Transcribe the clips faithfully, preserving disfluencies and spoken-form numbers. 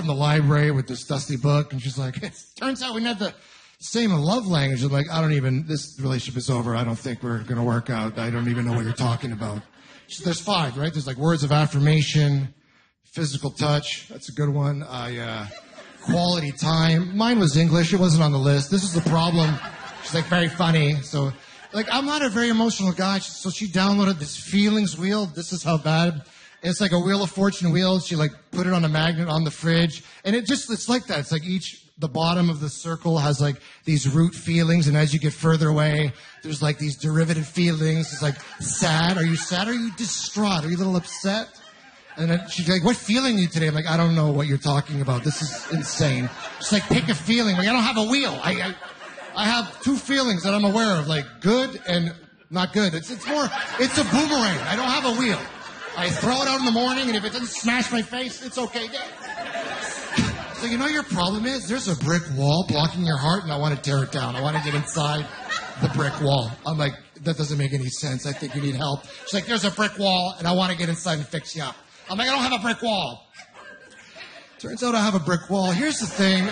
from the library with this dusty book, and she's like, it turns out we had the same love language. I'm like, I don't even, this relationship is over. I don't think we're going to work out. I don't even know what you're talking about. She said, there's five, right? There's like words of affirmation, physical touch. That's a good one. I, uh, quality time. Mine was English. It wasn't on the list. This is the problem. She's like, very funny. So, like, I'm not a very emotional guy. So she downloaded this feelings wheel. This is how bad. It's like a Wheel of Fortune wheel. She, like, put it on a magnet on the fridge. And it just, it's like that. It's like each, the bottom of the circle has, like, these root feelings. And as you get further away, there's, like, these derivative feelings. It's like, sad. Are you sad? Are you distraught? Are you a little upset? And then she's like, what feeling are you today? I'm like, I don't know what you're talking about. This is insane. She's like, pick a feeling. Like, I don't have a wheel. I, I I have two feelings that I'm aware of, like good and not good. It's it's more, it's a boomerang. I don't have a wheel. I throw it out in the morning, and if it doesn't smash my face, it's okay. So you know your problem is? There's a brick wall blocking your heart, and I want to tear it down. I want to get inside the brick wall. I'm like, that doesn't make any sense. I think you need help. She's like, there's a brick wall, and I want to get inside and fix you up. I'm like, I don't have a brick wall. Turns out I have a brick wall. Here's the thing.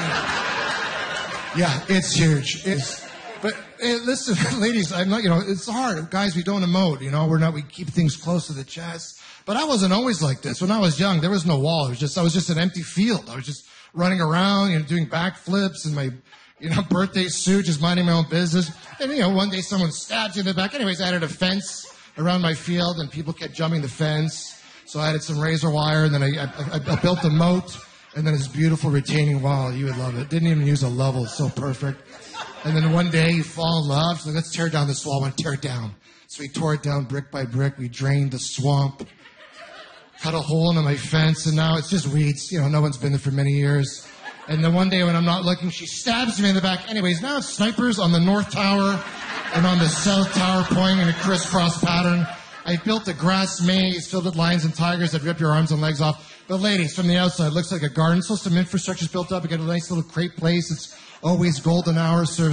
I, yeah, it's huge. It's, but hey, listen, ladies, I'm not, you know, it's hard. Guys, we don't emote, you know, we're not, we keep things close to the chest. But I wasn't always like this. When I was young, there was no wall. It was just, I was just an empty field. I was just running around, you know, doing backflips in my, you know, birthday suit, just minding my own business. And, you know, one day someone stabbed you in the back. Anyways, I added a fence around my field, and people kept jumping the fence. So I added some razor wire, and then I, I, I built a moat, and then this beautiful retaining wall. You would love it. Didn't even use a level. It's so perfect. And then one day you fall in love. So let's tear down this wall. I want to tear it down. So we tore it down brick by brick. We drained the swamp, cut a hole into my fence, and now it's just weeds. You know, no one's been there for many years. And then one day when I'm not looking, she stabs me in the back. Anyways, now it's snipers on the north tower and on the south tower pointing in a crisscross pattern. I built a grass maze filled with lions and tigers that rip your arms and legs off. But ladies, from the outside, it looks like a garden. So some infrastructure's built up. You got a nice little crepe place. It's always golden hour serves